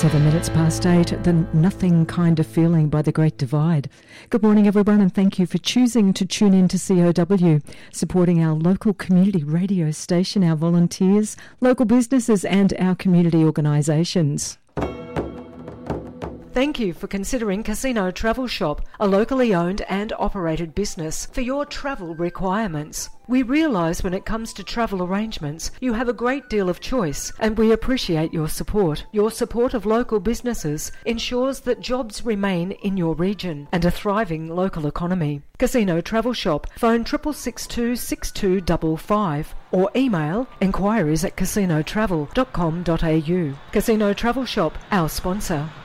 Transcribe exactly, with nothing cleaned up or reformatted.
Seven minutes past eight, the Nothing Kind of Feeling by The Great Divide. Good morning, everyone, and thank you for choosing to tune in to C O W, supporting our local community radio station, our volunteers, local businesses and our community organisations. Thank you for considering Casino Travel Shop, a locally owned and operated business for your travel requirements. We realise when it comes to travel arrangements, you have a great deal of choice, and we appreciate your support. Your support of local businesses ensures that jobs remain in your region and a thriving local economy. Casino Travel Shop, phone triple six two six two five five or email enquiries at casino travel dot com dot a u. Casino Travel Shop, our sponsor.